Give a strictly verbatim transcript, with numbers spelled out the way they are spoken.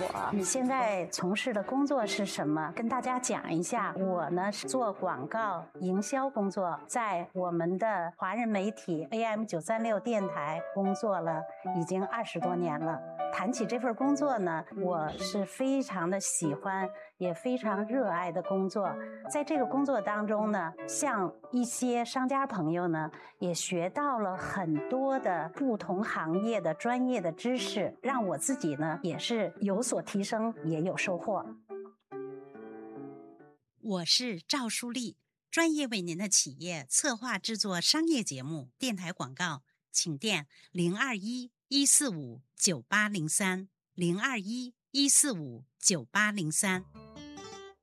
我，你现在从事的工作是什么？跟大家讲一下。我呢是做广告营销工作，在我们的华人媒体 A M 九三六电台工作了已经二十多年了。谈起这份工作呢，我是非常的喜欢，也非常热爱的工作。在这个工作当中呢，像一些商家朋友呢，也学到了很多的不同行业的专业的知识，让我自己呢也是有所提升，也有收获。 我是赵淑丽，专业为您的企业策划制作商业节目、电台广告，请电零二一一四五九八零三零二一一四五九八零三。